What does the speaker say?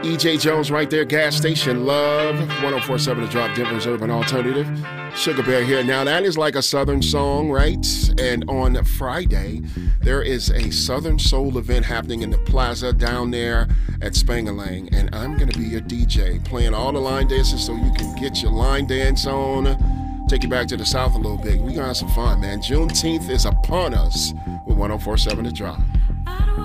E.J. Jones right there, gas station love, 104.7 The Drop, Denver's Urban Alternative. Sugar Bear here. Now, that is like a Southern song, right? And on Friday, there is a Southern Soul event happening in the plaza down there at Spangalang. And I'm going to be your DJ, playing all the line dances so you can get your line dance on. Take you back to the South a little bit. We're going to have some fun, man. Juneteenth is upon us with 104.7 The Drop.